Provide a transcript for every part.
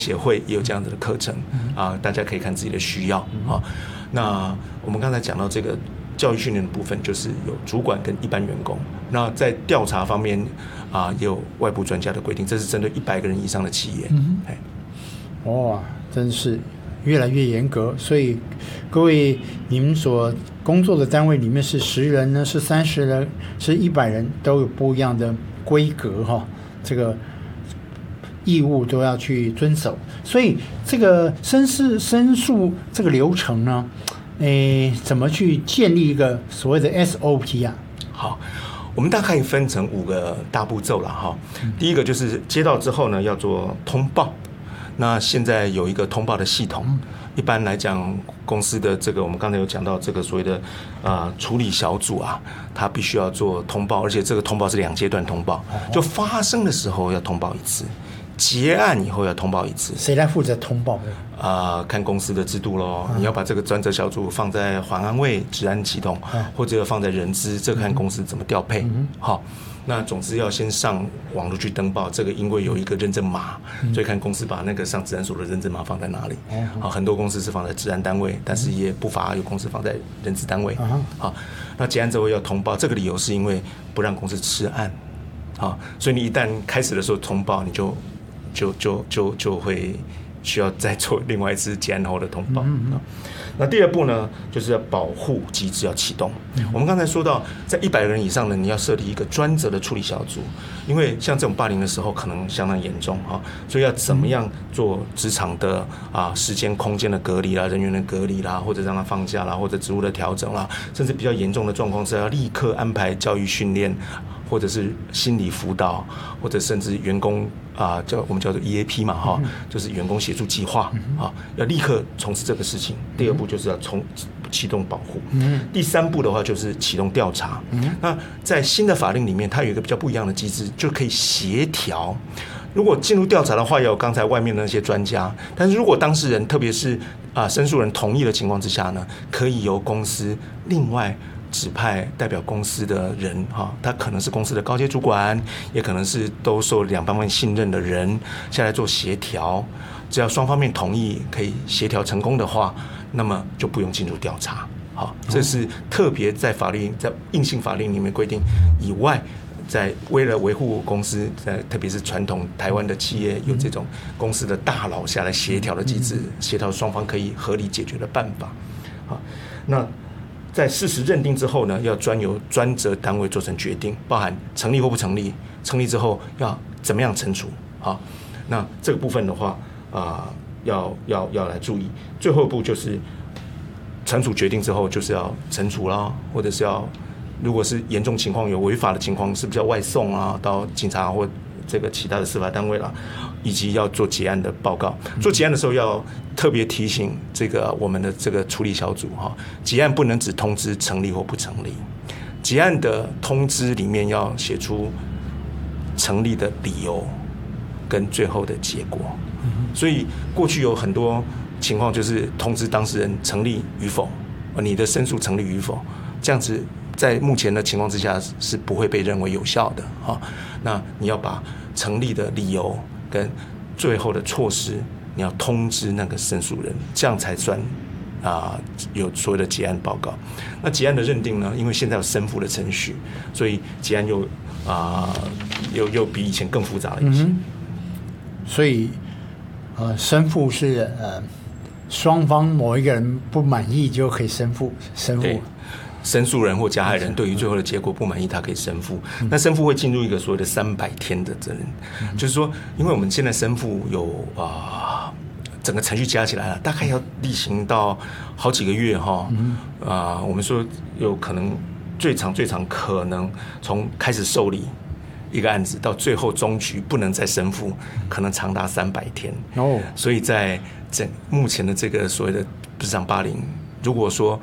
协会也有这样子的课程啊，大家可以看自己的需要啊。那我们刚才讲到这个教育训练的部分，就是有主管跟一般员工。那在调查方面啊，也有外部专家的规定，这是针对100个人以上的企业。 哇，真是越来越严格。所以各位，你们所工作的单位里面是10人呢，是30人，是100人，都有不一样的规格哈。这个义务都要去遵守，所以这个申诉这个流程呢，怎么去建立一个所谓的 SOP 啊？ 好，我们大概分成5个大步骤了哈。第一个就是接到之后呢，要做通报。那现在有一个通报的系统，一般来讲，公司的这个我们刚才有讲到这个所谓的处理小组啊，它必须要做通报，而且这个通报是2阶段通报，就发生的时候要通报一次。结案以后要通报一次， 谁来负责通报看公司的制度咯。你要把这个专责小组放在环安卫、治安启动，或者要放在人资，这看公司怎么调配。好，那总之要先上网络去登报，这个因为有一个认证码，所以看公司把那个上治安所的认证码放在哪里。好，很多公司是放在治安单位，但是也不乏有公司放在人资单位。好，那结案之后要通报，这个理由是因为不让公司吃案。好，所以你一旦开始的时候通报，你就会需要再做另外一次结案后的通报。那第2步呢，就是要保护机制要启动。我们刚才说到，在100个人以上呢，你要设立一个专责的处理小组，因为像这种霸凌的时候可能相当严重哈，所以要怎么样做职场的时间空间的隔离啦、人员的隔离啦，或者让他放假啦，或者职务的调整啦，甚至比较严重的状况是要立刻安排教育训练，或者是心理辅导，或者甚至员工我们叫做 EAP 嘛哈，就是员工协助计划要立刻从事这个事情。第2步就是要启动保护。第3步的话就是启动调查。那在新的法令里面，它有一个比较不一样的机制，就可以协调。如果进入调查的话，有刚才外面的那些专家，但是如果当事人，特别是申诉人同意的情况之下呢，可以由公司另外指派代表公司的人他可能是公司的高阶主管，也可能是都受2方面信任的人下来做协调。只要双方面同意，可以协调成功的话，那么就不用进入调查。好，这是特别在硬性法令里面规定以外，在为了维护公司，特别是传统台湾的企业有这种公司的大佬下来协调的机制，协调双方可以合理解决的办法。好，那在事实认定之后呢，要由专责单位做成决定，包含成立或不成立，成立之后要怎么样惩处。好，那这个部分的话要来注意。最后一步就是惩处决定之后，就是要惩处啦，或者是如果是严重情况有违法的情况，是不是要外送到警察或这个其他的司法单位啦，以及要做结案的报告。做结案的时候要特别提醒我们的这个处理小组结案不能只通知成立或不成立，结案的通知里面要写出成立的理由跟最后的结果。所以过去有很多情况就是通知当事人成立与否，你的申诉成立与否，这样子在目前的情况之下是不会被认为有效的。那你要把成立的理由跟最后的措施，你要通知那个申诉人，这样才算有所谓的结案报告。那结案的认定呢，因为现在有申复的程序，所以结案又比以前更复杂了一些。 所以申复是双方某一个人不满意就可以申复。 申诉人或加害人对于最后的结果不满意，他可以申复。那申复会进入一个所谓的300天的责任，就是说，因为我们现在申复有整个程序加起来了，大概要例行到好几个月我们说有可能最长可能从开始受理一个案子到最后终局不能再申复，可能长达300天。所以在目前的这个所谓的职场霸凌，如果说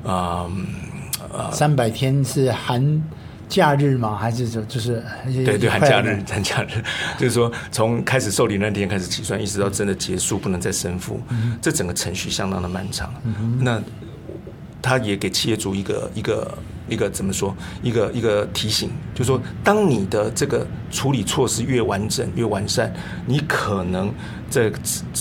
300天是含假日吗？还是就是对含假日，就是说从开始受理那天开始起算，一直到真的结束不能再申复，这整个程序相当的漫长。那他也给企业主一个怎么说？一个提醒，就是说，当你的这个处理措施越完整、越完善，你可能